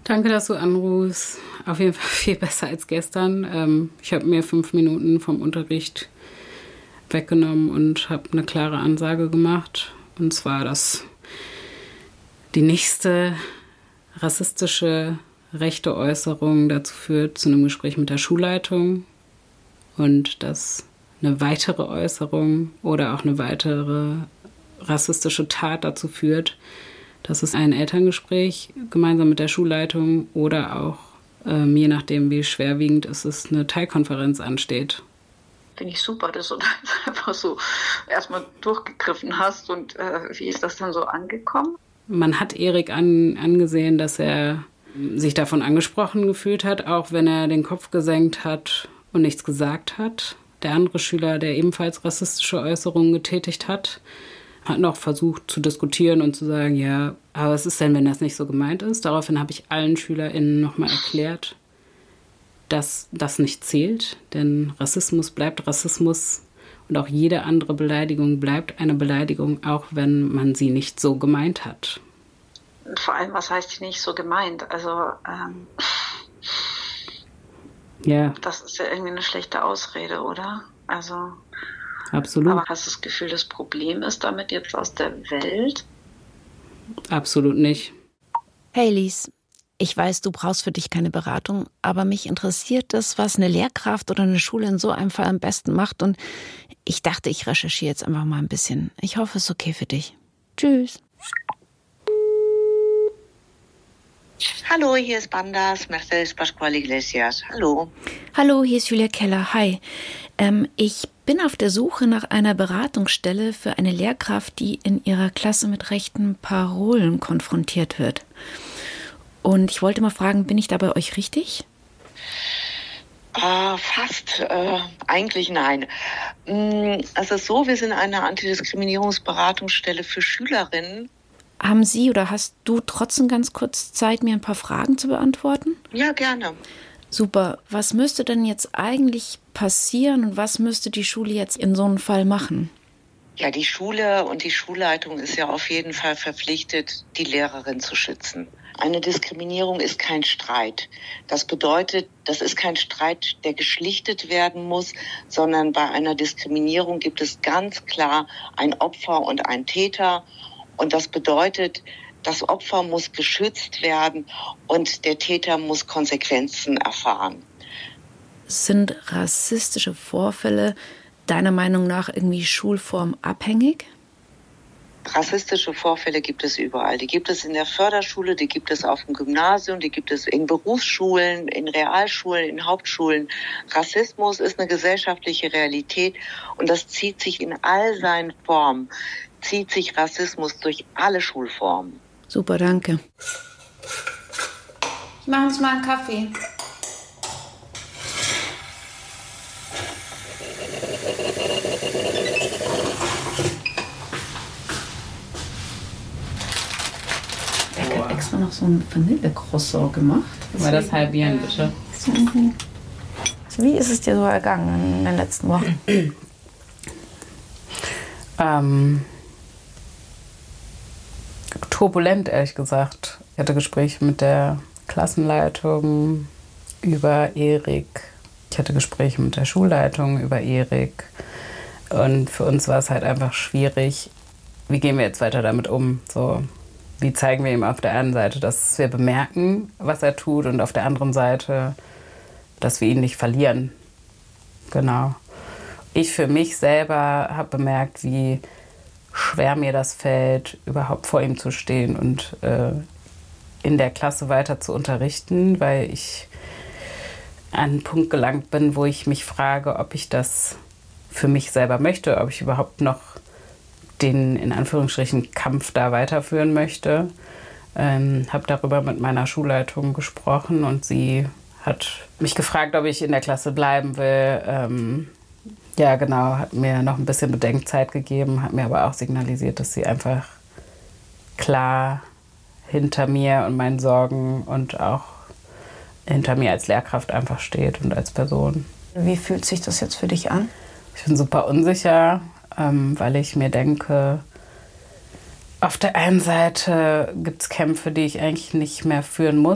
Danke, dass du anrufst. Auf jeden Fall viel besser als gestern. Ich habe mir 5 Minuten vom Unterricht weggenommen und habe eine klare Ansage gemacht. Und zwar, dass die nächste rassistische, rechte Äußerung dazu führt, zu einem Gespräch mit der Schulleitung. Und dass eine weitere Äußerung oder auch eine weitere rassistische Tat dazu führt, dass es ein Elterngespräch gemeinsam mit der Schulleitung oder auch, je nachdem wie schwerwiegend es ist, eine Teilkonferenz ansteht. Finde ich super, dass du das einfach so erstmal durchgegriffen hast. Und wie ist das dann so angekommen? Man hat Erik angesehen, dass er sich davon angesprochen gefühlt hat, auch wenn er den Kopf gesenkt hat und nichts gesagt hat. Der andere Schüler, der ebenfalls rassistische Äußerungen getätigt hat noch versucht zu diskutieren und zu sagen, ja, aber was ist denn, wenn das nicht so gemeint ist? Daraufhin habe ich allen SchülerInnen nochmal erklärt, dass das nicht zählt, denn Rassismus bleibt Rassismus und auch jede andere Beleidigung bleibt eine Beleidigung, auch wenn man sie nicht so gemeint hat. Und vor allem, was heißt nicht so gemeint? Also, ja. Das ist ja irgendwie eine schlechte Ausrede, oder? Also, absolut. Aber hast du das Gefühl, das Problem ist damit jetzt aus der Welt? Absolut nicht. Hey Lies, ich weiß, du brauchst für dich keine Beratung, aber mich interessiert das, was eine Lehrkraft oder eine Schule in so einem Fall am besten macht. Und ich dachte, ich recherchiere jetzt einfach mal ein bisschen. Ich hoffe, es ist okay für dich. Tschüss. Hallo, hier ist Bandas, Mercedes Pascual Iglesias. Hallo. Hallo, hier ist Julia Keller. Hi. Ich bin auf der Suche nach einer Beratungsstelle für eine Lehrkraft, die in ihrer Klasse mit rechten Parolen konfrontiert wird. Und ich wollte mal fragen, bin ich da bei euch richtig? Fast. Eigentlich nein. Es ist so, wir sind eine Antidiskriminierungsberatungsstelle für Schülerinnen. Haben Sie oder hast du trotzdem ganz kurz Zeit, mir ein paar Fragen zu beantworten? Ja, gerne. Super. Was müsste denn jetzt eigentlich passieren und was müsste die Schule jetzt in so einem Fall machen? Ja, die Schule und die Schulleitung ist ja auf jeden Fall verpflichtet, die Lehrerin zu schützen. Eine Diskriminierung ist kein Streit. Das bedeutet, das ist kein Streit, der geschlichtet werden muss, sondern bei einer Diskriminierung gibt es ganz klar ein Opfer und ein Täter. Und das bedeutet, das Opfer muss geschützt werden und der Täter muss Konsequenzen erfahren. Sind rassistische Vorfälle deiner Meinung nach irgendwie schulformabhängig? Rassistische Vorfälle gibt es überall. Die gibt es in der Förderschule, die gibt es auf dem Gymnasium, die gibt es in Berufsschulen, in Realschulen, in Hauptschulen. Rassismus ist eine gesellschaftliche Realität und das zieht sich in all seinen Formen, zieht sich Rassismus durch alle Schulformen. Super, danke. Ich mache uns mal einen Kaffee. Ich habe extra noch so ein Vanille-Croissant gemacht. Mal das halbieren, bitte. Wie ist es dir so ergangen in den letzten Wochen? Turbulent, ehrlich gesagt. Ich hatte Gespräche mit der Klassenleitung über Erik. Ich hatte Gespräche mit der Schulleitung über Erik. Und für uns war es halt einfach schwierig, wie gehen wir jetzt weiter damit um? So, wie zeigen wir ihm auf der einen Seite, dass wir bemerken, was er tut, und auf der anderen Seite, dass wir ihn nicht verlieren. Genau. Ich für mich selber habe bemerkt, wie schwer mir das fällt, überhaupt vor ihm zu stehen und in der Klasse weiter zu unterrichten, weil ich an einen Punkt gelangt bin, wo ich mich frage, ob ich das für mich selber möchte, ob ich überhaupt noch den, in Anführungsstrichen, Kampf da weiterführen möchte. Habe darüber mit meiner Schulleitung gesprochen und sie hat mich gefragt, ob ich in der Klasse bleiben will. Ja, genau, hat mir noch ein bisschen Bedenkzeit gegeben, hat mir aber auch signalisiert, dass sie einfach klar hinter mir und meinen Sorgen und auch hinter mir als Lehrkraft einfach steht und als Person. Wie fühlt sich das jetzt für dich an? Ich bin super unsicher, weil ich mir denke, auf der einen Seite gibt es Kämpfe, die ich eigentlich nicht mehr führen muss,